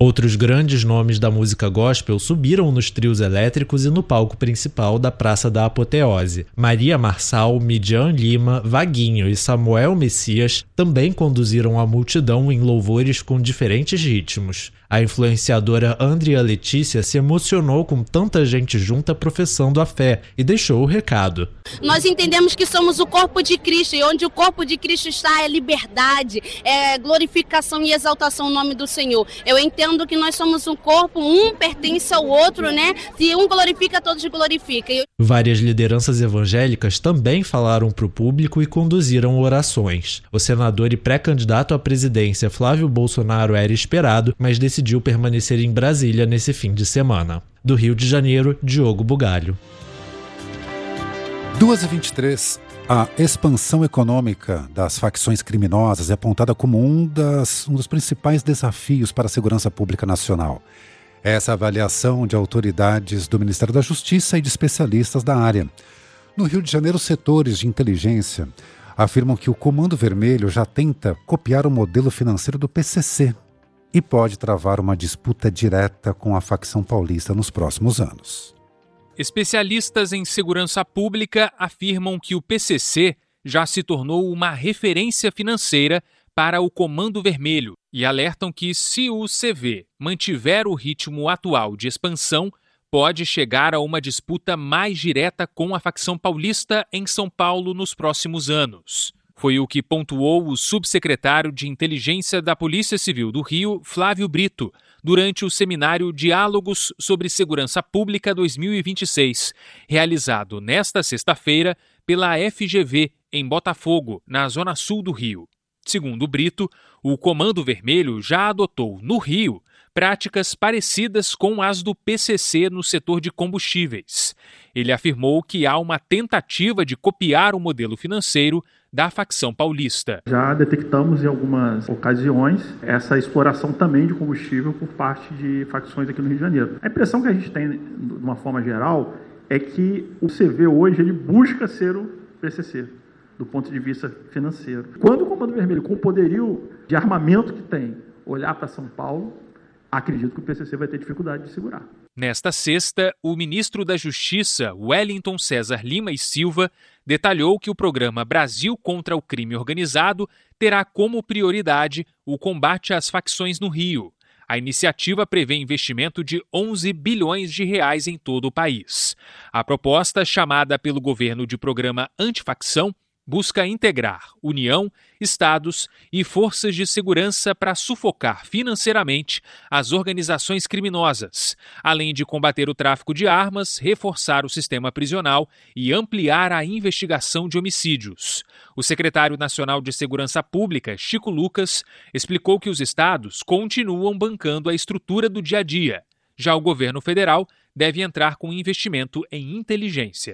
Outros grandes nomes da música gospel subiram nos trios elétricos e no palco principal da Praça da Apoteose. Maria Marçal, Midian Lima, Vaguinho e Samuel Messias também conduziram a multidão em louvores com diferentes ritmos. A influenciadora Andrea Letícia se emocionou com tanta gente junta professando a fé e deixou o recado. Nós entendemos que somos o corpo de Cristo e onde o corpo de Cristo está é liberdade, é glorificação e exaltação no nome do Senhor. Eu entendo que nós somos um corpo, um pertence ao outro, né? Se um glorifica, todos glorificam. Várias lideranças evangélicas também falaram para o público e conduziram orações. O senador e pré-candidato à presidência Flávio Bolsonaro era esperado, mas decidiu permanecer em Brasília nesse fim de semana. Do Rio de Janeiro, Diogo Bugalho. 2h23. A expansão econômica das facções criminosas é apontada como um dos principais desafios para a segurança pública nacional. Essa avaliação de autoridades do Ministério da Justiça e de especialistas da área. No Rio de Janeiro, setores de inteligência afirmam que o Comando Vermelho já tenta copiar o modelo financeiro do PCC e pode travar uma disputa direta com a facção paulista nos próximos anos. Especialistas em segurança pública afirmam que o PCC já se tornou uma referência financeira para o Comando Vermelho e alertam que, se o CV mantiver o ritmo atual de expansão, pode chegar a uma disputa mais direta com a facção paulista em São Paulo nos próximos anos. Foi o que pontuou o subsecretário de Inteligência da Polícia Civil do Rio, Flávio Brito, durante o seminário Diálogos sobre Segurança Pública 2026, realizado nesta sexta-feira pela FGV, em Botafogo, na zona sul do Rio. Segundo Brito, o Comando Vermelho já adotou, no Rio, práticas parecidas com as do PCC no setor de combustíveis. Ele afirmou que há uma tentativa de copiar o modelo financeiro da facção paulista. Já detectamos em algumas ocasiões essa exploração também de combustível por parte de facções aqui no Rio de Janeiro. A impressão que a gente tem, de uma forma geral, é que o CV hoje ele busca ser o PCC, do ponto de vista financeiro. Quando o Comando Vermelho, com o poderio de armamento que tem, olhar para São Paulo, acredito que o PCC vai ter dificuldade de segurar. Nesta sexta, o ministro da Justiça, Wellington César Lima e Silva, detalhou que o programa Brasil contra o Crime Organizado terá como prioridade o combate às facções no Rio. A iniciativa prevê investimento de 11 bilhões de reais em todo o país. A proposta, chamada pelo governo de Programa Antifacção, busca integrar União, estados e forças de segurança para sufocar financeiramente as organizações criminosas, além de combater o tráfico de armas, reforçar o sistema prisional e ampliar a investigação de homicídios. O secretário nacional de Segurança Pública, Chico Lucas, explicou que os estados continuam bancando a estrutura do dia a dia. Já o governo federal deve entrar com investimento em inteligência.